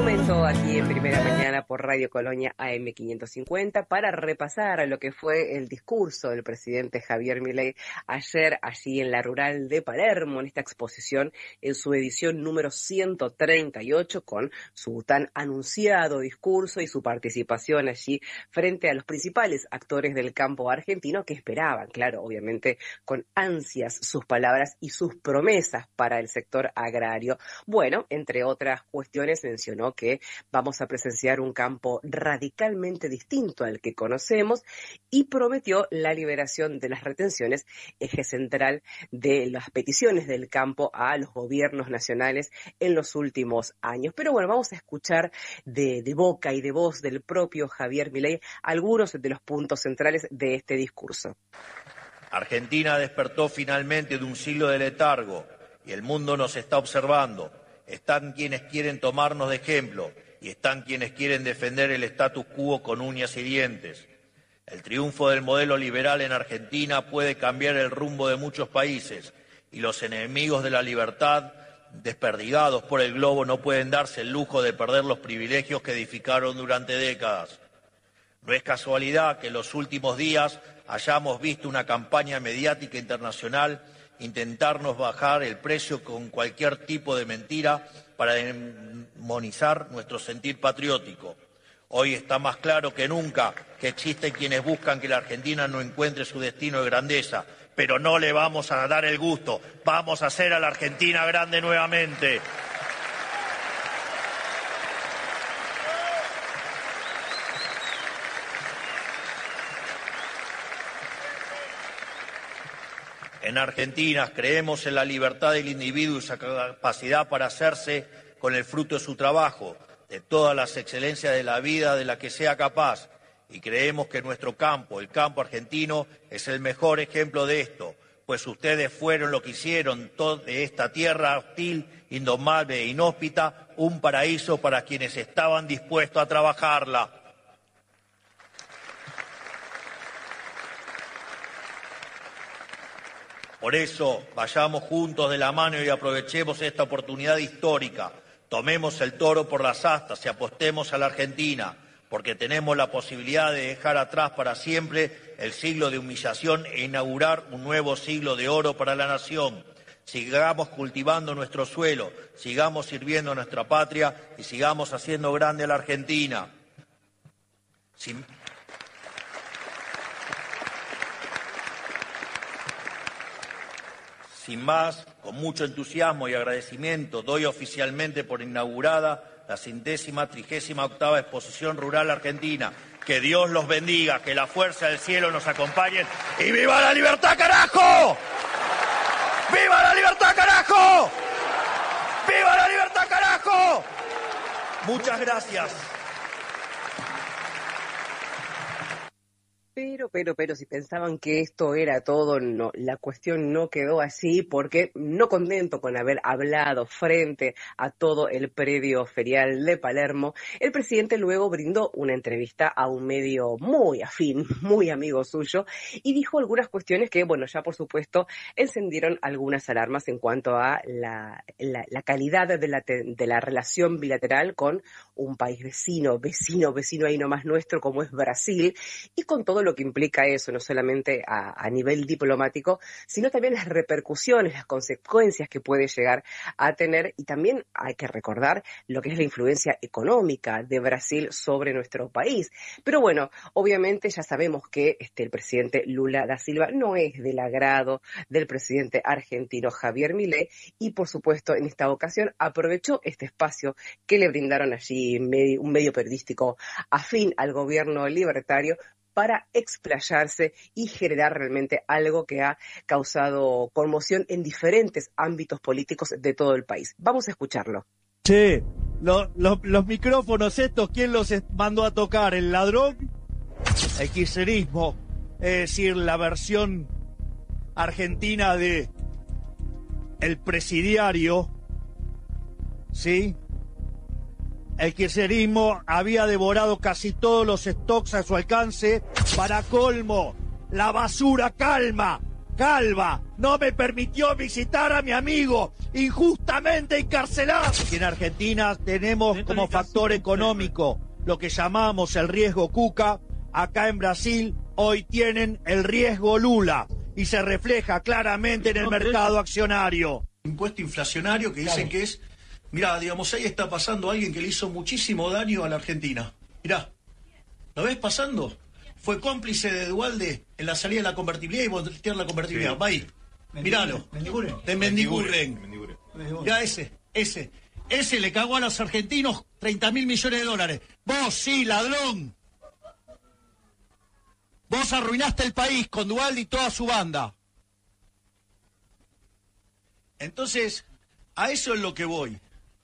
Momento aquí en Primera Mañana por Radio Colonia AM550 para repasar lo que fue el discurso del presidente Javier Milei ayer allí en la Rural de Palermo, en esta exposición en su edición número 138 con su tan anunciado discurso y su participación allí frente a los principales actores del campo argentino que esperaban, claro, obviamente con ansias sus palabras y sus promesas para el sector agrario. Bueno, entre otras cuestiones mencionó que vamos a presenciar un campo radicalmente distinto al que conocemos y prometió la liberación de las retenciones, eje central de las peticiones del campo a los gobiernos nacionales en los últimos años. Pero bueno, vamos a escuchar de boca y de voz del propio Javier Milei algunos de los puntos centrales de este discurso. Argentina despertó finalmente de un siglo de letargo y el mundo nos está observando. Están quienes quieren tomarnos de ejemplo y están quienes quieren defender el status quo con uñas y dientes. El triunfo del modelo liberal en Argentina puede cambiar el rumbo de muchos países y los enemigos de la libertad, desperdigados por el globo, no pueden darse el lujo de perder los privilegios que edificaron durante décadas. No es casualidad que en los últimos días hayamos visto una campaña mediática internacional intentarnos bajar el precio con cualquier tipo de mentira para demonizar nuestro sentir patriótico. Hoy está más claro que nunca que existen quienes buscan que la Argentina no encuentre su destino de grandeza, pero no le vamos a dar el gusto. Vamos a hacer a la Argentina grande nuevamente. En Argentina creemos en la libertad del individuo y su capacidad para hacerse con el fruto de su trabajo, de todas las excelencias de la vida de la que sea capaz. Y creemos que nuestro campo, el campo argentino, es el mejor ejemplo de esto, pues ustedes fueron lo que hicieron de esta tierra hostil, indomable e inhóspita, un paraíso para quienes estaban dispuestos a trabajarla. Por eso, vayamos juntos de la mano y aprovechemos esta oportunidad histórica. Tomemos el toro por las astas y apostemos a la Argentina, porque tenemos la posibilidad de dejar atrás para siempre el siglo de humillación e inaugurar un nuevo siglo de oro para la nación. Sigamos cultivando nuestro suelo, sigamos sirviendo a nuestra patria y sigamos haciendo grande a la Argentina. Sin más, con mucho entusiasmo y agradecimiento, doy oficialmente por inaugurada la 138ª Exposición Rural Argentina. Que Dios los bendiga, que la fuerza del cielo nos acompañe y ¡viva la libertad, carajo! ¡Viva la libertad, carajo! ¡Viva la libertad, carajo! Muchas gracias. Pero, si pensaban que esto era todo, no, la cuestión no quedó así, porque no contento con haber hablado frente a todo el predio ferial de Palermo, el presidente luego brindó una entrevista a un medio muy afín, muy amigo suyo, y dijo algunas cuestiones que, bueno, ya por supuesto encendieron algunas alarmas en cuanto a la calidad de la relación bilateral con un país vecino ahí nomás nuestro como es Brasil, y con todo lo que implica eso, no solamente a nivel diplomático, sino también las repercusiones, las consecuencias que puede llegar a tener, y también hay que recordar lo que es la influencia económica de Brasil sobre nuestro país. Pero bueno, obviamente ya sabemos que el presidente Lula da Silva no es del agrado del presidente argentino Javier Milei, y por supuesto en esta ocasión aprovechó este espacio que le brindaron allí un medio periodístico afín al gobierno libertario para explayarse y generar realmente algo que ha causado conmoción en diferentes ámbitos políticos de todo el país. Vamos a escucharlo. Che, los micrófonos estos, ¿quién los mandó a tocar? ¿El ladrón? El kirchnerismo, es decir, la versión argentina de el presidiario, ¿sí? El kirchnerismo había devorado casi todos los stocks a su alcance. Para colmo, la basura calma. Calva no me permitió visitar a mi amigo injustamente encarcelado. Y en Argentina tenemos como factor económico lo que llamamos el riesgo Cuca. Acá en Brasil hoy tienen el riesgo Lula y se refleja claramente en el mercado accionario. Impuesto inflacionario que dicen que es... Mirá, digamos, ahí está pasando alguien que le hizo muchísimo daño a la Argentina. Mirá, ¿lo ves pasando? Fue cómplice de Duhalde en la salida de la convertibilidad y voltear la convertibilidad. Sí. Va ahí, míralo. De Mendiguren. Ya ese le cagó a los argentinos 30.000 millones de dólares. Vos, sí, ladrón. Vos arruinaste el país con Duhalde y toda su banda. Entonces, a eso es lo que voy.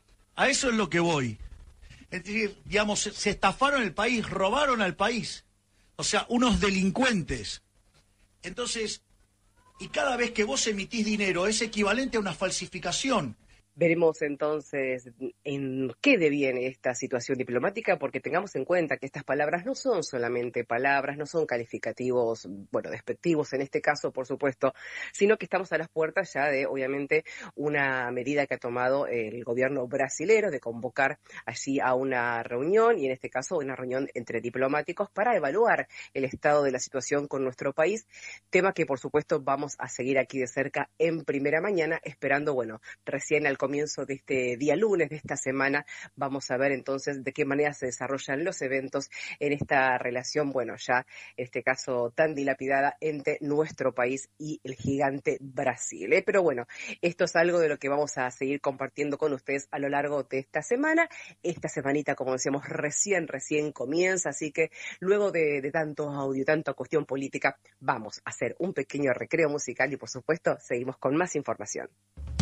Es decir, digamos, se estafaron el país, robaron al país. O sea, unos delincuentes. Entonces, y cada vez que vos emitís dinero es equivalente a una falsificación. Veremos entonces en qué deviene esta situación diplomática, porque tengamos en cuenta que estas palabras no son solamente palabras, no son calificativos, bueno, despectivos en este caso, por supuesto, sino que estamos a las puertas ya de, obviamente, una medida que ha tomado el gobierno brasilero de convocar allí a una reunión, y en este caso una reunión entre diplomáticos para evaluar el estado de la situación con nuestro país, tema que, por supuesto, vamos a seguir aquí de cerca en Primera Mañana, esperando, bueno, recién al comienzo de este día lunes de esta semana vamos a ver entonces de qué manera se desarrollan los eventos en esta relación, bueno, ya en este caso tan dilapidada entre nuestro país y el gigante Brasil. Pero bueno, esto es algo de lo que vamos a seguir compartiendo con ustedes a lo largo de esta semana. Esta semanita, como decíamos, recién comienza, así que luego de tanto audio, tanta cuestión política, vamos a hacer un pequeño recreo musical y por supuesto seguimos con más información.